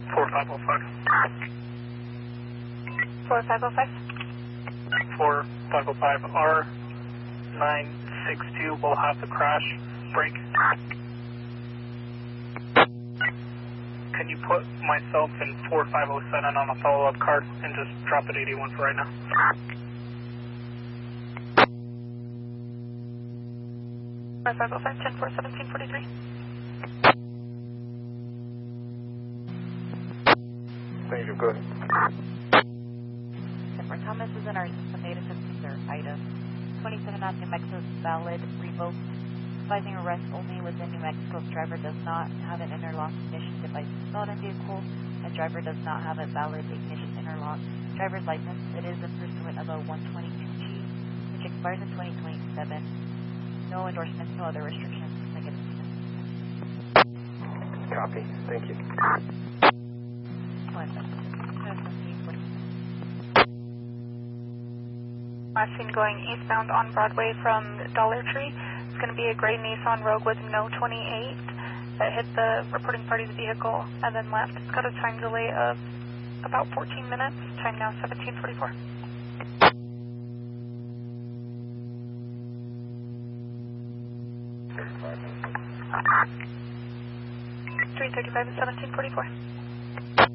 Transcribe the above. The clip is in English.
4505. 4505. 4505 R962 will have the crash break. Can you put myself in 4507 on a follow-up card and just drop it 81 for right now? Five 10-4-17-43. Thank you, go ahead. 10-4 Thomas is in our system. Data systems are item 27 on New Mexico's valid, revoked. Advising arrest only within New Mexico's driver does not have an interlock ignition device installed in vehicle, and driver does not have a valid ignition interlock driver's license. It is in pursuant of a 122G, which expires in 2027. No endorsements, no other restrictions. Negative. Copy. Thank you. I've seen going eastbound on Broadway from Dollar Tree. It's going to be a gray Nissan Rogue with no 28 that hit the reporting party's vehicle and then left. It's got a time delay of about 14 minutes. Time now 17:44. 3:35 and 17:44.